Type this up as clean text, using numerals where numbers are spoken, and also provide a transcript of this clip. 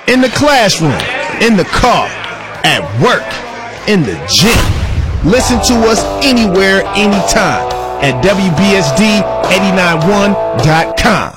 in the classroom, in the car, at work, in the gym. Listen to us anywhere, anytime at WBSD891.com.